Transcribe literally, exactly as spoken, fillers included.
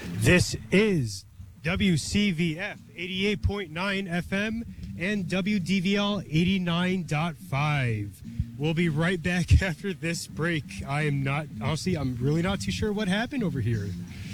This is W C V F eighty-eight point nine F M and W D V L eighty-nine point five. We'll be right back after this break. I am not, honestly, I'm really not too sure what happened over here.